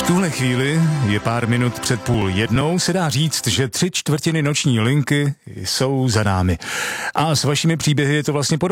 tuhle chvíli je pár minut před 12:30, se dá říct, že 3/4 noční linky jsou za námi. A s vašimi příběhy je to vlastně podobné.